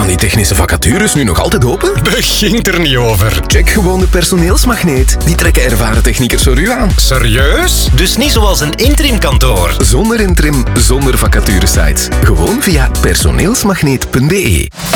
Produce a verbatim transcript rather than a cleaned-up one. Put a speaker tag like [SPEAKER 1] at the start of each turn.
[SPEAKER 1] Staan die technische vacatures nu nog altijd open?
[SPEAKER 2] Begint er niet over.
[SPEAKER 1] Check gewoon de personeelsmagneet. Die trekken ervaren techniekers voor u aan.
[SPEAKER 2] Serieus?
[SPEAKER 3] Dus niet zoals een interimkantoor.
[SPEAKER 1] Zonder interim, zonder vacaturesites. Gewoon via personeelsmagneet punt be.